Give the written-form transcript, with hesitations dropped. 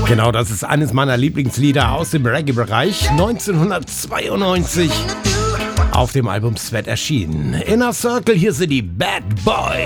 Genau, das ist eines meiner Lieblingslieder aus dem Reggae-Bereich. 1992 auf dem Album Sweat erschienen. Inner Circle, hier sind die Bad Boys.